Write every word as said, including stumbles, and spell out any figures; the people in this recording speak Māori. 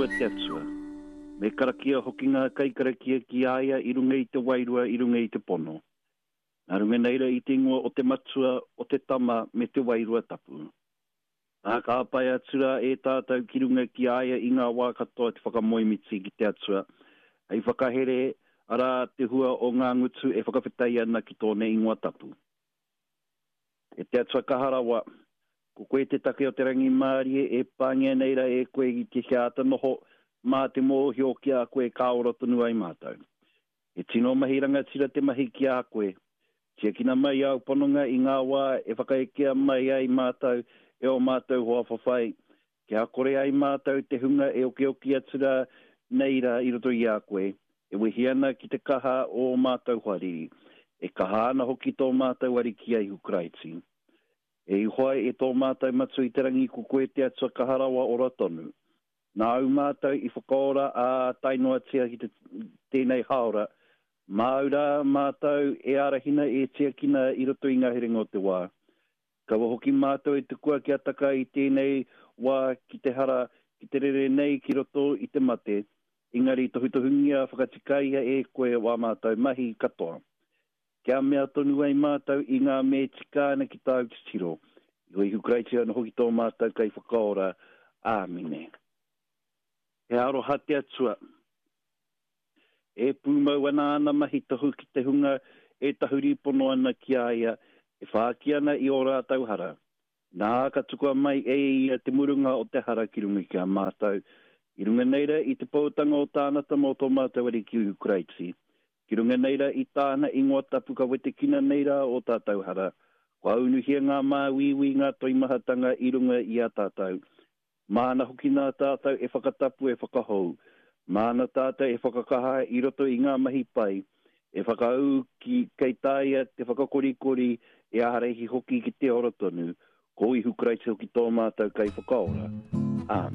wairua te atua. Me karakia hoki ngā kai karakia ki aia i runga i te wairua, i runga i te pono. Nā runga neira i te ingoa o te matua, o te tama me te wairua tapu. Nā ka apai atura e tātou ki runga ki aia i ngā wā katoa te whakamoimiti ki te atua. Ai whakahere ara te hua o ngā ngutu e whakawhitai ana ki tōne ingoa tapu. E te atua kaharawa, ko koe te take o te rangi Mārie e pāngia neira e koe i te hiata noho mā te mōhi o ki a koe kāora tonu ai mātou. E tino mahiranga tira te mahi ki a koe. Tia kina mai au pononga i ngā wā e whakaekea mai ai mātou e o mātou hoa whawhai. Kia kore ai mātou te hunga e oki oki atura neira i roto i a koe. E wehiana ki te kaha o mātou hariri. E kaha ana hoki tō mātou ari ki ai hukraiti. E ihoai e tō mātou matu i te rangi ko koe te atua kaharawa ora tonu. Nā au mātou i whakaora a tainoa tia ki te tēnei haora. Māura mātou e arahina e tia kina i roto i ngahiringa o te wā. Kawa hoki mātou e te kua ki ataka i tēnei wā ki te hara, ki te rere nei ki roto i te mate. Ingari tohutohungia whakatikaia e koe wā mātou mahi katoa. Kia mea tonu ai mātou i ngā me tikāna ki tāu te tiro. I hoi hukraiti ana hoki tō mātou kai whakaora. Āmine. He aro hate atua. E pūmau ana ana mahi tahu ki te hunga e tahuri pono ana ki aia. E whaaki ana i ora tau hara. Nā ka tukua mai e ia te murunga o te hara ki runga ki a mātou. I runga neira i te pautanga o tānata mō tō mātou ari ki hukraiti. Ki runga neira i tāna ingoa tapu ka wete kina neira o tātou hara. Kua unuhia ngā māwiwi ngā toimahatanga i runga i a tātou. Māna hoki nā tātou e whakatapu e whakahou. Māna tātou e whakakaha i roto i ngā mahi pai. E whakau ki kei tāia te whakakorikori e aharehi hoki ki te ora tonu. Ko i hukraiti hoki tō mātou kai whakaora. Āmen.